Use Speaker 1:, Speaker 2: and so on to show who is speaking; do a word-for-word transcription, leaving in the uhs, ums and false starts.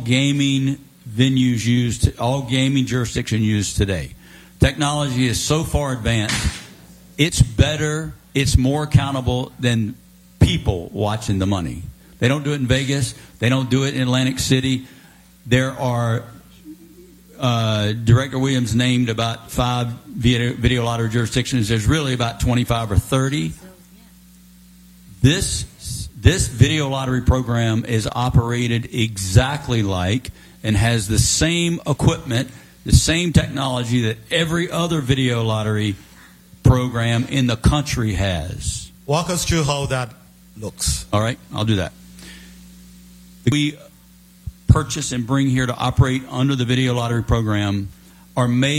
Speaker 1: gaming venues use, all gaming jurisdictions use today. Technology is so far advanced, it's better, it's more accountable than people watching the money. They don't do it in Vegas. They don't do it in Atlantic City. There are, uh, Director Williams named about five video, video lottery jurisdictions. There's really about twenty-five or thirty. This this video lottery program is operated exactly like and has the same equipment, the same technology that every other video lottery program in the country has.
Speaker 2: Walk us through how that looks.
Speaker 1: All right, I'll do that. We purchase and bring here to operate under the video lottery program are made